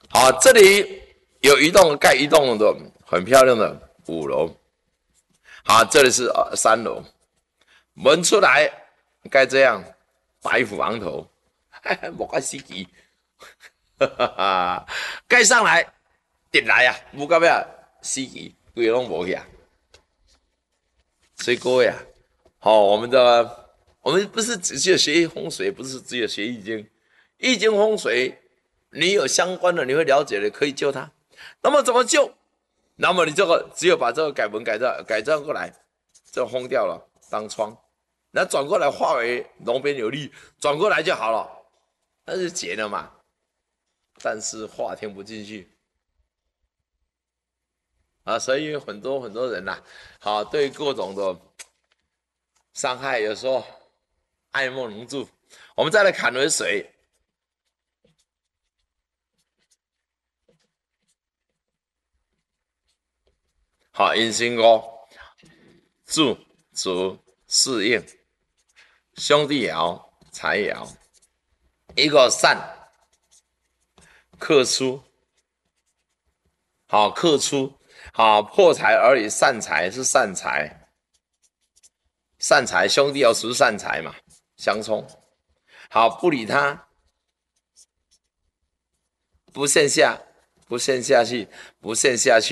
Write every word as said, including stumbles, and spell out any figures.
好，这里有一栋盖一栋的很漂亮的五楼。好，这里是呃三楼，门出来盖这样，白虎昂头，莫怪司机，哈哈哈，盖上来点来呀，无到尾司机规个拢无去啊，水果呀。好，我们的我们不是只有学风水，不是只有学易经，易经风水。你有相关的，你会了解的，可以救他。那么怎么救？那么你这个只有把这个改文改造改造过来，这个轰掉了当窗，那转过来化为龙边有力，转过来就好了，那是解了嘛。但是话听不进去啊，所以很多很多人呐、啊，好对各种的伤害，有时候爱莫能助。我们再来坎为水。好，寅辛午，祝主事业，兄弟爻、财爻，一个善克出，好克出，好破财而已，善财是善财，善财兄弟爻属善财嘛，相冲，好不理他，不陷下，不陷下去，不陷下去。